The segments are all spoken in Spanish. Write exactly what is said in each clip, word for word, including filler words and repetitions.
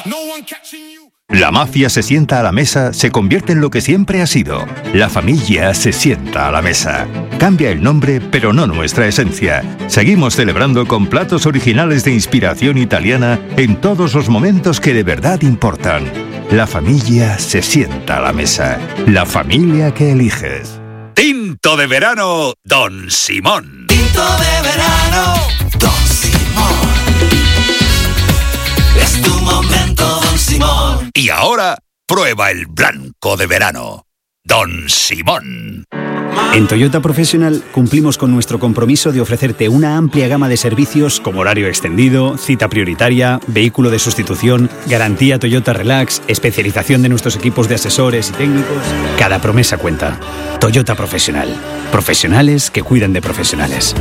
La mafia se sienta a la mesa, se convierte en lo que siempre ha sido. La familia se sienta a la mesa. Cambia el nombre, pero no nuestra esencia. Seguimos celebrando con platos originales de inspiración italiana en todos los momentos que de verdad importan. La familia se sienta a la mesa. La familia que eliges. Tinto de verano, Don Simón. Tinto de verano, Don Simón. Es tu momento, Don Simón. Y ahora, prueba el blanco de verano, Don Simón. En Toyota Professional cumplimos con nuestro compromiso de ofrecerte una amplia gama de servicios como horario extendido, cita prioritaria, vehículo de sustitución, garantía Toyota Relax, especialización de nuestros equipos de asesores y técnicos. Cada promesa cuenta. Toyota Professional. Profesionales que cuidan de profesionales.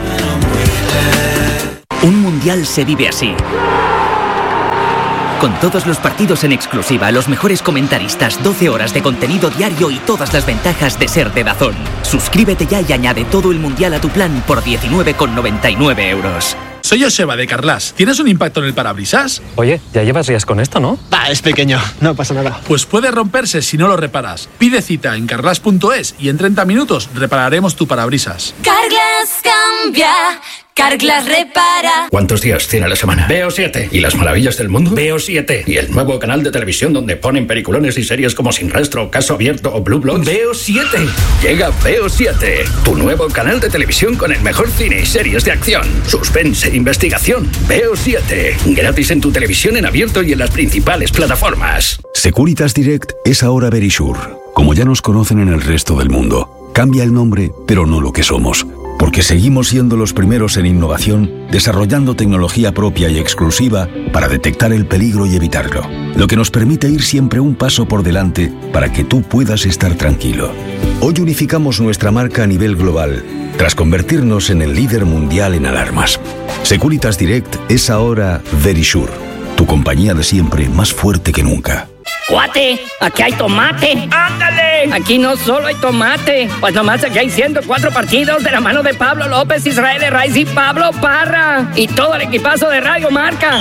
Un mundial se vive así. Con todos los partidos en exclusiva, los mejores comentaristas, doce horas de contenido diario y todas las ventajas de ser de DAZN. Suscríbete ya y añade todo el mundial a tu plan por diecinueve con noventa y nueve euros. Soy Joseba de Carlas. ¿Tienes un impacto en el parabrisas? Oye, ya llevas días con esto, ¿no? Va, es pequeño, no pasa nada. Pues puede romperse si no lo reparas. Pide cita en carlas punto es y en treinta minutos repararemos tu parabrisas. Carglass cambia, Carglass repara. ¿Cuántos días tiene la semana? Veo siete. ¿Y las maravillas del mundo? Veo siete. ¿Y el nuevo canal de televisión donde ponen peliculones y series como Sin Rastro, Caso Abierto o Blue Bloods? Veo siete. Llega Veo siete, tu nuevo canal de televisión con el mejor cine y series de acción, suspense e investigación. Veo siete. Gratis en tu televisión en abierto y en las principales plataformas. Securitas Direct es ahora Verisure. Como ya nos conocen en el resto del mundo, cambia el nombre, pero no lo que somos. Porque seguimos siendo los primeros en innovación, desarrollando tecnología propia y exclusiva para detectar el peligro y evitarlo. Lo que nos permite ir siempre un paso por delante para que tú puedas estar tranquilo. Hoy unificamos nuestra marca a nivel global, tras convertirnos en el líder mundial en alarmas. Securitas Direct es ahora Verisure, tu compañía de siempre más fuerte que nunca. ¡Cuate! ¡Aquí hay tomate! ¡Ándale! Aquí no solo hay tomate, pues nomás aquí hay ciento cuatro partidos de la mano de Pablo López, Israel Raiz y Pablo Parra. Y todo el equipazo de Radio Marca.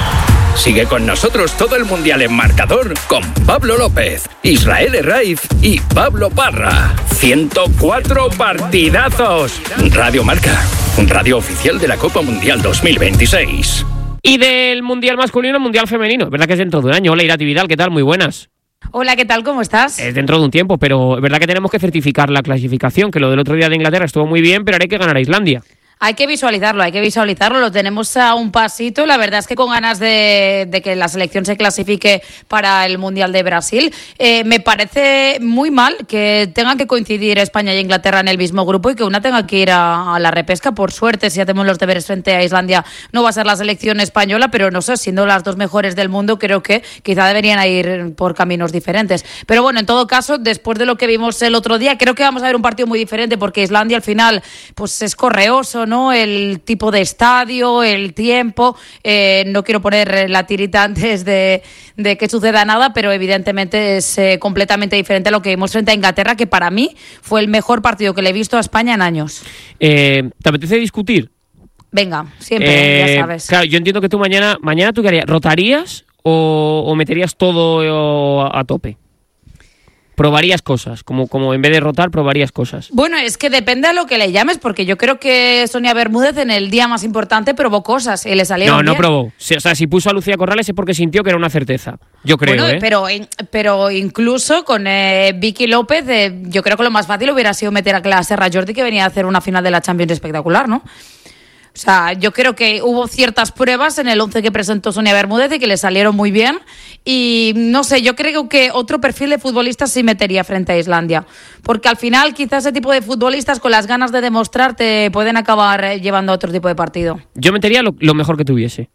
Sigue con nosotros todo el mundial en marcador con Pablo López, Israel Raiz y Pablo Parra. ciento cuatro partidazos. Radio Marca, radio oficial de la Copa Mundial dos mil veintiséis. Y del Mundial masculino al Mundial femenino. Es verdad que es dentro de un año. Hola, Irati Vidal, ¿qué tal? Muy buenas. Hola, ¿qué tal? ¿Cómo estás? Es dentro de un tiempo, pero es verdad que tenemos que certificar la clasificación, que lo del otro día de Inglaterra estuvo muy bien, pero ahora hay que ganar a Islandia. Hay que visualizarlo, hay que visualizarlo, lo tenemos a un pasito. La verdad es que con ganas de, de que la selección se clasifique para el Mundial de Brasil. Eh, me parece muy mal que tengan que coincidir España y Inglaterra en el mismo grupo y que una tenga que ir a, a la repesca. Por suerte, si hacemos los deberes frente a Islandia, no va a ser la selección española, pero no sé, siendo las dos mejores del mundo, creo que quizá deberían ir por caminos diferentes. Pero bueno, en todo caso, después de lo que vimos el otro día, creo que vamos a ver un partido muy diferente porque Islandia al final pues es correoso, ¿no? El tipo de estadio, el tiempo. Eh, no quiero poner la tirita antes de, de que suceda nada, pero evidentemente es eh, completamente diferente a lo que vimos frente a Inglaterra, que para mí fue el mejor partido que le he visto a España en años. Eh, ¿Te apetece discutir? Venga, siempre, eh, ya sabes. Claro, yo entiendo que tú mañana, mañana tú qué harías, ¿rotarías o, o meterías todo a, a tope? Probarías cosas, como, como en vez de rotar, probarías cosas. Bueno, es que depende a lo que le llames, porque yo creo que Sonia Bermúdez en el día más importante probó cosas y le salieron No, no bien. probó. O sea, si puso a Lucía Corrales es porque sintió que era una certeza. Yo creo, bueno, ¿eh? pero, pero incluso con eh, Vicky López, eh, yo creo que lo más fácil hubiera sido meter a Clara Serra Jordi, que venía a hacer una final de la Champions espectacular, ¿no? O sea, yo creo que hubo ciertas pruebas en el once que presentó Sonia Bermúdez y que le salieron muy bien. Y no sé, yo creo que otro perfil de futbolistas sí metería frente a Islandia. Porque al final quizás ese tipo de futbolistas con las ganas de demostrar te pueden acabar llevando a otro tipo de partido. Yo metería lo, lo mejor que tuviese.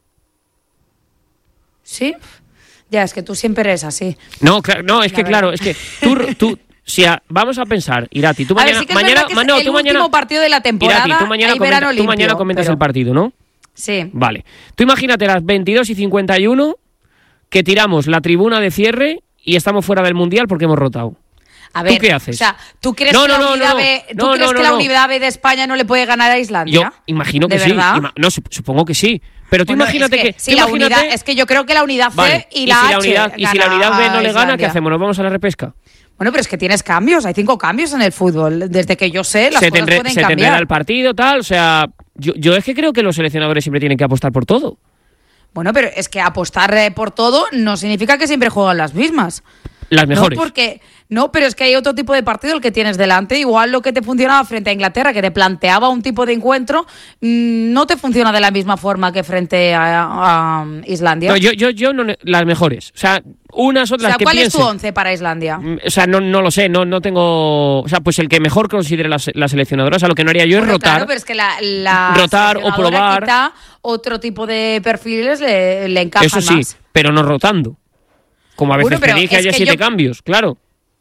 ¿Sí? Ya, es que tú siempre eres así. No, claro, no, es La que verdad. claro, es que tú... tú Si a, vamos a pensar, Irati, tú mañana, a ver, sí que mañana, es ma, no, el tú mañana, último partido de la temporada. Irati, tú mañana, comenta, limpio, tú mañana comentas pero... el partido, ¿no? Sí. Vale. Tú imagínate las veintidós y cincuenta y uno que tiramos la tribuna de cierre y estamos fuera del Mundial porque hemos rotado. A ver, ¿tú qué haces? O sea, ¿tú crees no, que, no, la, no, unidad no, B, ¿tú no, crees no, que la no. unidad B de España no le puede ganar a Islandia? Yo imagino que ¿De sí. verdad? Ima- no, supongo que sí. Pero tú bueno, imagínate es que, que... si la imagínate... unidad, es que yo creo que la unidad C vale, y, y la si H la unidad, Y si la unidad B no le gana, ¿qué hacemos? ¿Nos vamos a la repesca? Bueno, pero es que tienes cambios, hay cinco cambios en el fútbol. Desde que yo sé, las se cosas tendré, pueden se cambiar. tendrá el partido, tal, o sea... Yo, yo es que creo que los seleccionadores siempre tienen que apostar por todo. Bueno, pero es que apostar eh, por todo no significa que siempre juegan las mismas. Las mejores. No, porque, no, pero es que hay otro tipo de partido el que tienes delante. Igual lo que te funcionaba frente a Inglaterra, que te planteaba un tipo de encuentro, mmm, no te funciona de la misma forma que frente a, a Islandia. No, yo, yo, yo no, las mejores. O sea, unas otras o sea, que ¿cuál piense. es tu once para Islandia? O sea, no, no lo sé, no, no tengo... O sea, pues el que mejor considere la, la seleccionadora. O sea, lo que no haría yo bueno, es rotar. Claro, pero es que la, la rotar o probar. Quizá otro tipo de perfiles le, le encajan Eso sí, más. pero no rotando. Como a veces bueno, te dije, haya que siete yo... cambios, claro.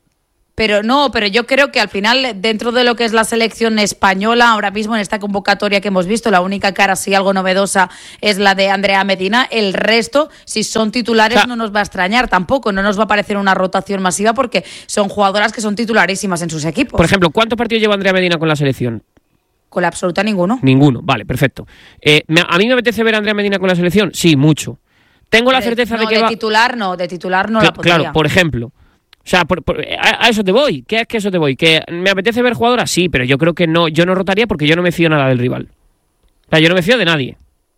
Pero no, pero yo creo que al final, dentro de lo que es la selección española, ahora mismo en esta convocatoria que hemos visto, la única cara así algo novedosa es la de Andrea Medina. El resto, si son titulares, o sea, no nos va a extrañar tampoco. No nos va a parecer una rotación masiva porque son jugadoras que son titularísimas en sus equipos. Por ejemplo, ¿cuántos partidos lleva Andrea Medina con la selección? Con la absoluta ninguno. Ninguno, vale, perfecto. Eh, ¿A mí me apetece ver a Andrea Medina con la selección? Sí, mucho. Tengo la certeza no, de que de va... titular no, de titular no Cl- la podría. Claro, por ejemplo. O sea, por, por, a, a eso te voy. ¿Qué es que eso te voy? ¿Que me apetece ver jugadoras? Sí, pero yo creo que no, yo no rotaría porque yo no me fío nada del rival. O sea, yo no me fío de nadie.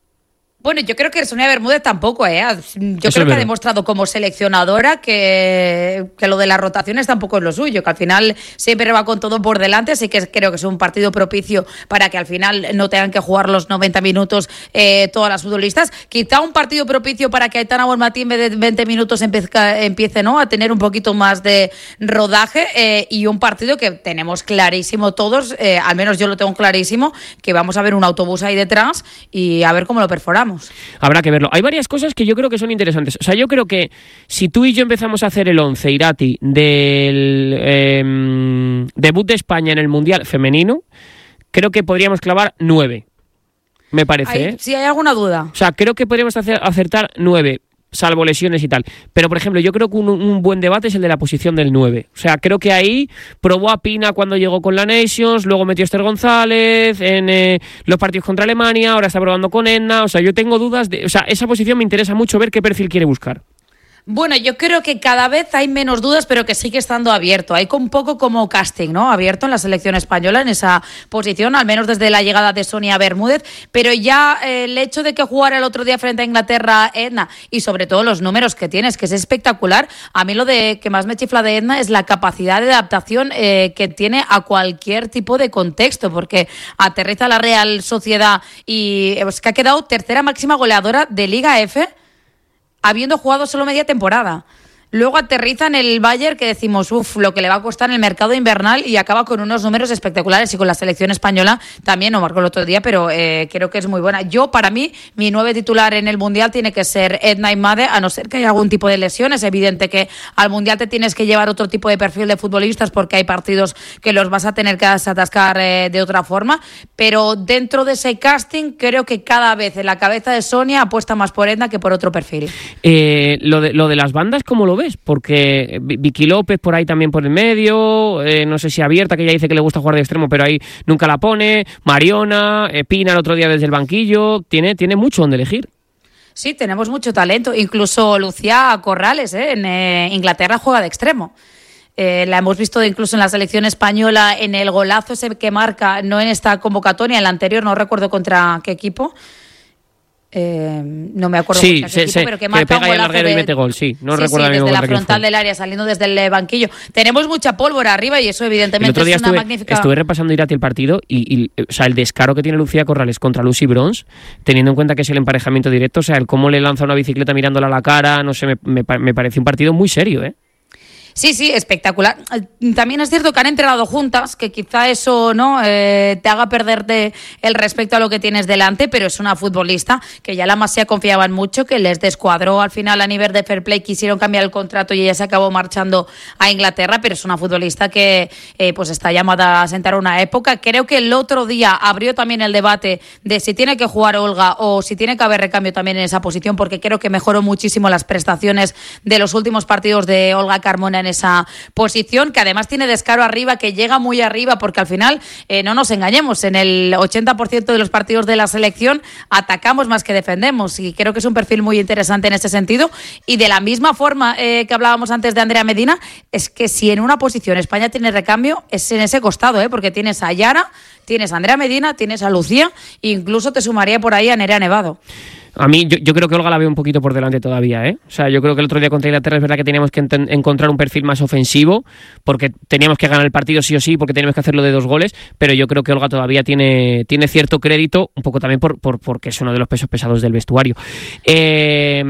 Bueno, yo creo que Sonia Bermúdez tampoco, ¿eh? Yo Eso creo es que verdad. ha demostrado como seleccionadora que, que lo de las rotaciones tampoco es lo suyo, que al final siempre va con todo por delante, así que creo que es un partido propicio para que al final no tengan que jugar los noventa minutos eh, todas las futbolistas. Quizá un partido propicio para que Aitana Bonmatí en vez de veinte minutos empiece, empiece ¿no? a tener un poquito más de rodaje eh, y un partido que tenemos clarísimo todos, eh, al menos yo lo tengo clarísimo, que vamos a ver un autobús ahí detrás y a ver cómo lo perforamos. Habrá que verlo. Hay varias cosas que yo creo que son interesantes. O sea, yo creo que si tú y yo empezamos a hacer el once, Irati, del eh, debut de España en el Mundial femenino, creo que podríamos clavar nueve. Me parece, Hay, ¿eh? Si hay alguna duda. O sea, creo que podríamos hacer, acertar nueve, salvo lesiones y tal. Pero, por ejemplo, yo creo que un, un buen debate es el de la posición del nueve. O sea, creo que ahí probó a Pina cuando llegó con la Nations, luego metió a Esther González en eh, los partidos contra Alemania, ahora está probando con Edna. O sea, yo tengo dudas de... O sea, esa posición me interesa mucho ver qué perfil quiere buscar. Bueno, yo creo que cada vez hay menos dudas, pero que sigue estando abierto. Hay un poco como casting, ¿no? Abierto en la selección española en esa posición, al menos desde la llegada de Sonia Bermúdez. Pero ya eh, el hecho de que jugara el otro día frente a Inglaterra Edna y sobre todo los números que tienes, que es espectacular. A mí lo de que más me chifla de Edna es la capacidad de adaptación eh, que tiene a cualquier tipo de contexto, porque aterriza la Real Sociedad y es que ha quedado tercera máxima goleadora de Liga F, habiendo jugado solo media temporada. Luego aterriza en el Bayern, que decimos, uff, lo que le va a costar en el mercado invernal, y acaba con unos números espectaculares. Y con la selección española también, no marcó el otro día, pero eh, creo que es muy buena. Yo, para mí, mi nueve titular en el Mundial tiene que ser Edna Imade, a no ser que haya algún tipo de lesión. Es evidente que al Mundial te tienes que llevar otro tipo de perfil de futbolistas porque hay partidos que los vas a tener que atascar eh, de otra forma. Pero dentro de ese casting, creo que cada vez en la cabeza de Sonia apuesta más por Edna que por otro perfil. Eh, lo, de, lo de las bandas, ¿cómo lo ves? Porque Vicky López por ahí también por el medio, eh, no sé si Abierta, que ella dice que le gusta jugar de extremo, pero ahí nunca la pone, Mariona, eh, Pina el otro día desde el banquillo, tiene, tiene mucho donde elegir. Sí, tenemos mucho talento, incluso Lucía Corrales, ¿eh? en eh, Inglaterra juega de extremo. Eh, la hemos visto incluso en la selección española en el golazo ese que marca, no en esta convocatoria, en la anterior, no recuerdo contra qué equipo. Eh, no me acuerdo sí, qué se, equipo, se, pero que que marca pega un el golazo larguero de... y mete gol, sí, no sí, recuerdo sí, mismo desde la quién frontal fue. del área, saliendo desde el banquillo. Tenemos mucha pólvora arriba y eso evidentemente el otro día es una estuve, magnífica... estuve repasando Irati el partido y, y o sea, el descaro que tiene Lucía Corrales contra Lucy Bronze, teniendo en cuenta que es el emparejamiento directo, o sea, el cómo le lanza una bicicleta mirándola a la cara, no sé, me, me, me parece un partido muy serio, ¿eh? Sí, sí, espectacular. También es cierto que han entrenado juntas, que quizá eso no eh, te haga perderte el respeto a lo que tienes delante, pero es una futbolista que ya la Masía confiaban mucho, que les descuadró al final a nivel de fair play, quisieron cambiar el contrato y ella se acabó marchando a Inglaterra, pero es una futbolista que eh, pues está llamada a sentar una época. Creo que el otro día abrió también el debate de si tiene que jugar Olga o si tiene que haber recambio también en esa posición, porque creo que mejoró muchísimo las prestaciones de los últimos partidos de Olga Carmona en esa posición, que además tiene descaro arriba, que llega muy arriba, porque al final, eh, no nos engañemos, en el ochenta por ciento de los partidos de la selección atacamos más que defendemos, y creo que es un perfil muy interesante en ese sentido. Y de la misma forma eh, que hablábamos antes de Andrea Medina, es que si en una posición España tiene recambio, es en ese costado, ¿eh? Porque tienes a Yara, tienes a Andrea Medina, tienes a Lucía, e incluso te sumaría por ahí a Nerea Nevado. A mí, yo, yo creo que Olga la veo un poquito por delante todavía, ¿eh? O sea, yo creo que el otro día contra Inglaterra es verdad que teníamos que ent- encontrar un perfil más ofensivo, porque teníamos que ganar el partido sí o sí, porque teníamos que hacerlo de dos goles, pero yo creo que Olga todavía tiene, tiene cierto crédito, un poco también por, por porque es uno de los pesos pesados del vestuario. Eh,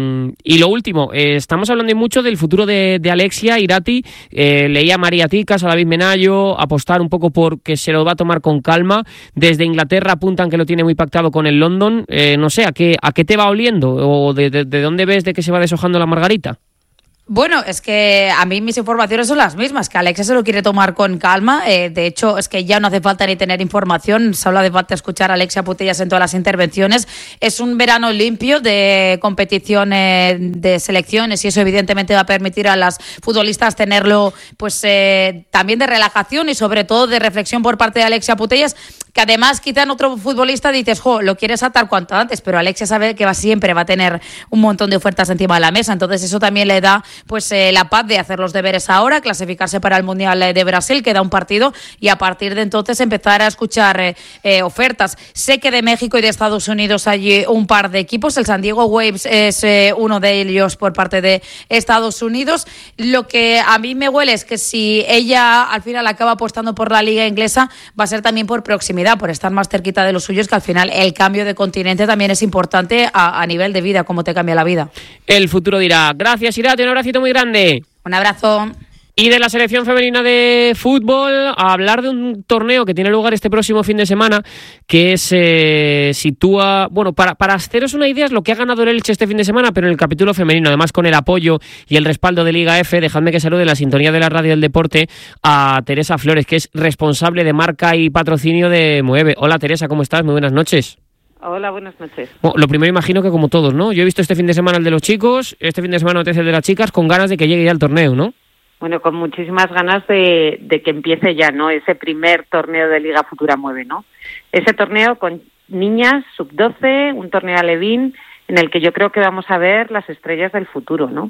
y lo último, eh, estamos hablando mucho del futuro de, de Alexia Irati. Eh, leía a María Ticas, a David Menayo, apostar un poco por que se lo va a tomar con calma. Desde Inglaterra apuntan que lo tiene muy pactado con el London. Eh, no sé, ¿a qué ¿A qué te va oliendo? ¿O de, de, de dónde ves de que se va deshojando la margarita? Bueno, es que a mí mis informaciones son las mismas, que Alexia se lo quiere tomar con calma. Eh, de hecho, es que ya no hace falta ni tener información, solo hace falta escuchar a Alexia Putellas en todas las intervenciones. Es un verano limpio de competición, eh, de selecciones, y eso evidentemente va a permitir a las futbolistas tenerlo pues eh, también de relajación y sobre todo de reflexión por parte de Alexia Putellas, que además quizá en otro futbolista dices, jo, lo quieres atar cuanto antes, pero Alexia sabe que va, siempre va a tener un montón de ofertas encima de la mesa, entonces eso también le da pues eh, la paz de hacer los deberes ahora, clasificarse para el Mundial de Brasil, queda un partido, y a partir de entonces empezar a escuchar eh, eh, ofertas. Sé que de México y de Estados Unidos hay un par de equipos, el San Diego Waves es eh, uno de ellos por parte de Estados Unidos. Lo que a mí me huele es que si ella al final acaba apostando por la liga inglesa, va a ser también por proximidad, por estar más cerquita de los suyos, que al final el cambio de continente también es importante a, a nivel de vida, cómo te cambia la vida. El futuro dirá. Gracias, Irati, un abracito muy grande. Un abrazo. Y de la selección femenina de fútbol, a hablar de un torneo que tiene lugar este próximo fin de semana, que se sitúa, bueno, para, para haceros una idea, es lo que ha ganado el Elche este fin de semana, pero en el capítulo femenino, además con el apoyo y el respaldo de Liga F. Dejadme que salude la sintonía de la radio del deporte a Teresa Flores, que es responsable de marca y patrocinio de Mueve. Hola Teresa, ¿cómo estás? Muy buenas noches. Hola, buenas noches. Bueno, lo primero imagino que como todos, ¿no? Yo he visto este fin de semana el de los chicos, este fin de semana el de las chicas, con ganas de que llegue ya el torneo, ¿no? Bueno, con muchísimas ganas de, de que empiece ya, ¿no? Ese primer torneo de Liga Futura Mueve, ¿no? Ese torneo con niñas, sub doce, un torneo alevín, en el que yo creo que vamos a ver las estrellas del futuro, ¿no?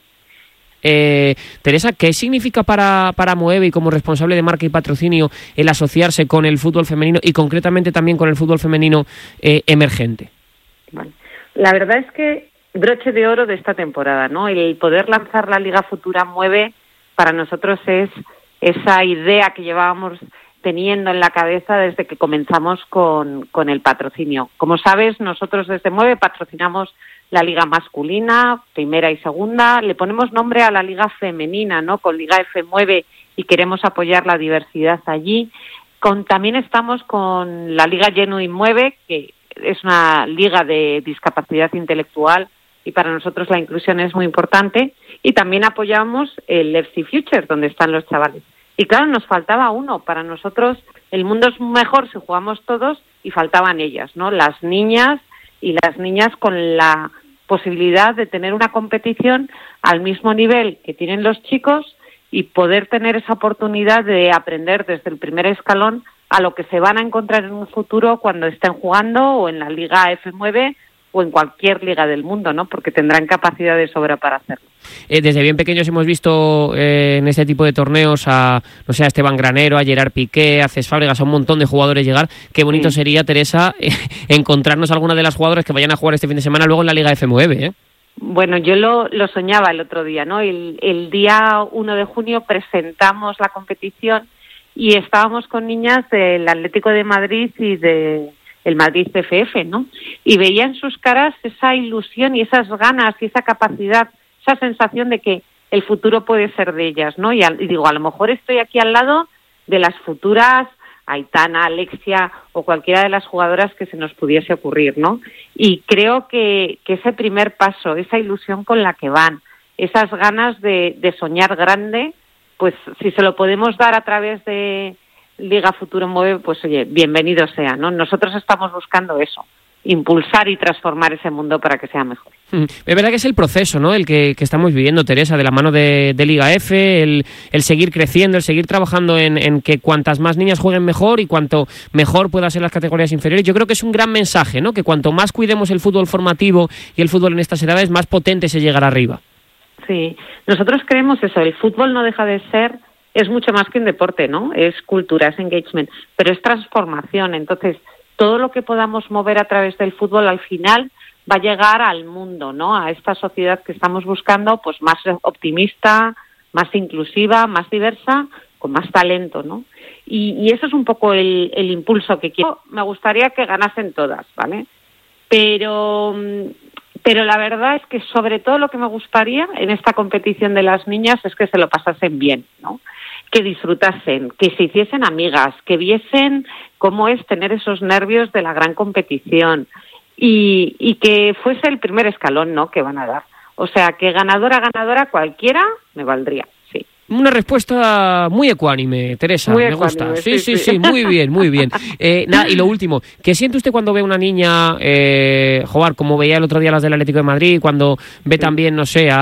Eh, Teresa, ¿qué significa para, para Mueve y como responsable de marca y patrocinio el asociarse con el fútbol femenino y concretamente también con el fútbol femenino eh, emergente? Bueno, la verdad es que broche de oro de esta temporada, ¿no? El poder lanzar la Liga Futura Mueve para nosotros es esa idea que llevábamos teniendo en la cabeza desde que comenzamos con, con el patrocinio. Como sabes, nosotros desde Mueve patrocinamos la liga masculina, primera y segunda, le ponemos nombre a la liga femenina, ¿no? Con Liga F Mueve, y queremos apoyar la diversidad allí. Con, también estamos con la Liga Genuine Mueve, que es una liga de discapacidad intelectual, y para nosotros la inclusión es muy importante, y también apoyamos el F C Future, donde están los chavales. Y claro, nos faltaba uno. Para nosotros el mundo es mejor si jugamos todos, y faltaban ellas, ¿no? Las niñas, y las niñas con la posibilidad de tener una competición al mismo nivel que tienen los chicos y poder tener esa oportunidad de aprender desde el primer escalón a lo que se van a encontrar en un futuro cuando estén jugando o en la Liga F nueve o en cualquier liga del mundo, ¿no? Porque tendrán capacidad de sobra para hacerlo. Eh, desde bien pequeños hemos visto eh, en este tipo de torneos a, no sé, a Esteban Granero, a Gerard Piqué, a Cés Fábregas, a un montón de jugadores llegar. Qué bonito sí. sería, Teresa, eh, encontrarnos alguna de las jugadoras que vayan a jugar este fin de semana luego en la Liga F nueve, ¿eh? Bueno, yo lo, lo soñaba el otro día, ¿no? El, el día uno de junio presentamos la competición y estábamos con niñas del Atlético de Madrid y de el Madrid C F F, ¿no? Y veía en sus caras esa ilusión y esas ganas y esa capacidad, esa sensación de que el futuro puede ser de ellas, ¿no? Y, a, y digo, a lo mejor estoy aquí al lado de las futuras Aitana, Alexia o cualquiera de las jugadoras que se nos pudiese ocurrir, ¿no? Y creo que, que ese primer paso, esa ilusión con la que van, esas ganas de, de soñar grande, pues si se lo podemos dar a través de Liga Futuro Mueve, pues oye, bienvenido sea, ¿no? Nosotros estamos buscando eso, impulsar y transformar ese mundo para que sea mejor. Es verdad que es el proceso, ¿no?, el que, que estamos viviendo, Teresa, de la mano de, de Liga F, el, el seguir creciendo, el seguir trabajando en, en que cuantas más niñas jueguen mejor y cuanto mejor puedan ser las categorías inferiores. Yo creo que es un gran mensaje, ¿no?, que cuanto más cuidemos el fútbol formativo y el fútbol en estas edades, más potente se llegará arriba. Sí, nosotros creemos eso, el fútbol no deja de ser, es mucho más que un deporte, ¿no?, es cultura, es engagement, pero es transformación. Entonces, todo lo que podamos mover a través del fútbol al final va a llegar al mundo, ¿no?, a esta sociedad que estamos buscando, pues más optimista, más inclusiva, más diversa, con más talento, ¿no? Y, y eso es un poco el, el impulso que quiero. Me gustaría que ganasen todas, ¿vale? Pero, pero la verdad es que sobre todo lo que me gustaría en esta competición de las niñas es que se lo pasasen bien, ¿no?, que disfrutasen, que se hiciesen amigas, que viesen cómo es tener esos nervios de la gran competición y, y que fuese el primer escalón, ¿no?, que van a dar. O sea, que ganadora, ganadora cualquiera me valdría, sí. Una respuesta muy ecuánime, Teresa, muy me ecuánime, gusta. Sí, sí, sí, sí, sí, muy bien, muy bien. Eh, nada, y lo último, ¿qué siente usted cuando ve una niña, eh, jugar como veía el otro día las del Atlético de Madrid, cuando ve sí. también, no sé, a